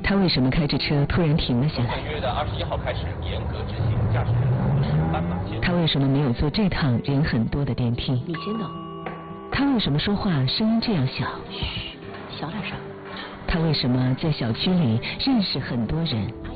他为什么开着车突然停了下来？ 本月的21号开始严格执行驾驶人同时斑马线。 他为什么没有坐这趟人很多的电梯？ 你先等。 他为什么说话声音这样小？ 嘘，小点声。 他为什么在小区里认识很多人？